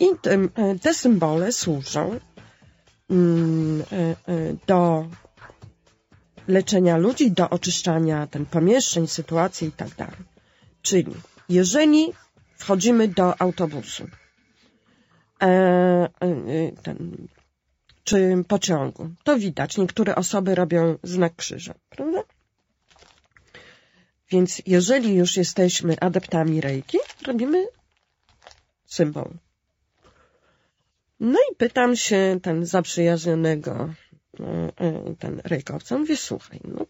I te symbole służą do leczenia ludzi, do oczyszczania pomieszczeń, sytuacji i tak dalej. Czyli jeżeli wchodzimy do autobusu czy pociągu, to widać, niektóre osoby robią znak krzyża, prawda? Więc jeżeli już jesteśmy adeptami reiki, robimy symbol. No i pytam się zaprzyjaźnionego rejkowca, mówię, słuchaj, no,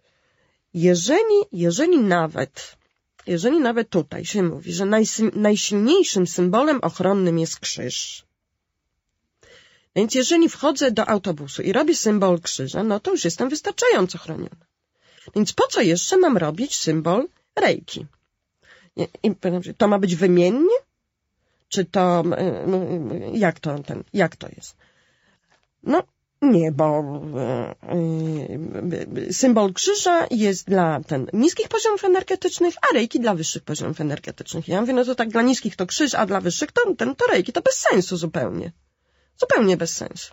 jeżeli nawet tutaj się mówi, że najsilniejszym symbolem ochronnym jest krzyż, więc jeżeli wchodzę do autobusu i robię symbol krzyża, no to już jestem wystarczająco chroniony. Więc po co jeszcze mam robić symbol reiki? To ma być wymiennie? Czy to, jak to jest? No, nie, bo symbol krzyża jest dla niskich poziomów energetycznych, a reiki dla wyższych poziomów energetycznych. Ja mówię, no to tak dla niskich to krzyż, a dla wyższych to reiki. To bez sensu zupełnie. Zupełnie bez sensu.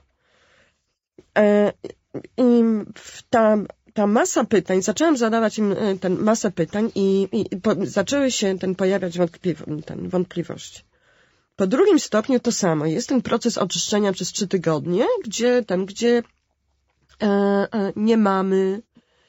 I ta masa pytań, zaczęłam zadawać im masę pytań i zaczęły się pojawiać wątpliwości. Po drugim stopniu to samo. Jest ten proces oczyszczenia przez 3 tygodnie, gdzie nie mamy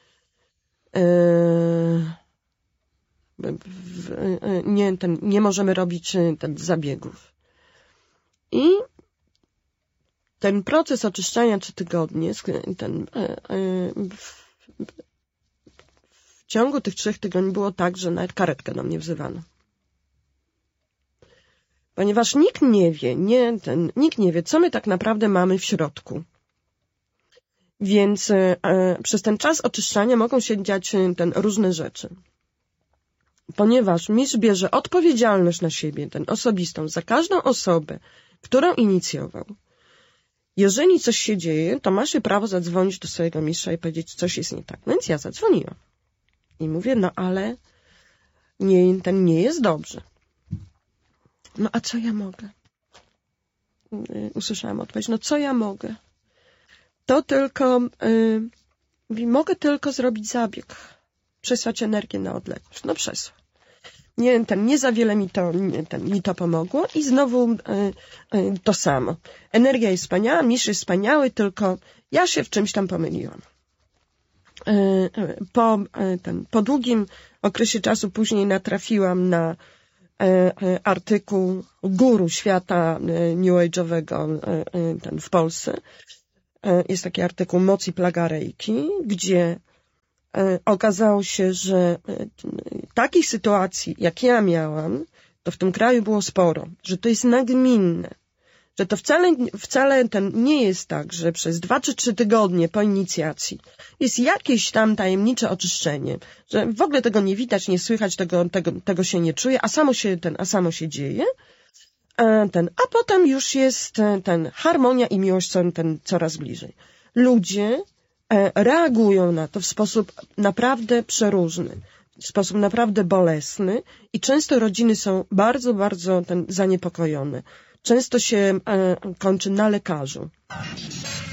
nie możemy robić zabiegów. I ten proces oczyszczania 3 tygodnie, w ciągu tych 3 tygodni było tak, że nawet karetkę do mnie wzywano. Ponieważ nikt nie wie, co my tak naprawdę mamy w środku. Więc przez ten czas oczyszczania mogą się dziać różne rzeczy. Ponieważ mistrz bierze odpowiedzialność na siebie, osobistą, za każdą osobę, którą inicjował. Jeżeli coś się dzieje, to ma się prawo zadzwonić do swojego mistrza i powiedzieć, coś jest nie tak. No więc ja zadzwoniłam. I mówię, no ale nie jest dobrze. No a co ja mogę? Usłyszałam odpowiedź, no co ja mogę? To tylko, mogę tylko zrobić zabieg. Przesłać energię na odległość. No przesłać. Nie za wiele mi to pomogło i znowu to samo. Energia jest wspaniała, mistrz jest wspaniały, tylko ja się w czymś tam pomyliłam. Po długim okresie czasu później natrafiłam na artykuł guru świata New Age'owego w Polsce. Jest taki artykuł Moc i plaga reiki, gdzie okazało się, że takich sytuacji, jak ja miałam, to w tym kraju było sporo, że to jest nagminne, że to wcale nie jest tak, że przez 2 czy 3 tygodnie po inicjacji jest jakieś tam tajemnicze oczyszczenie, że w ogóle tego nie widać, nie słychać, tego się nie czuje, a samo się dzieje, a potem już jest harmonia i miłość coraz bliżej. Ludzie reagują na to w sposób naprawdę przeróżny, w sposób naprawdę bolesny i często rodziny są bardzo, bardzo zaniepokojone. Często się kończy na lekarzu.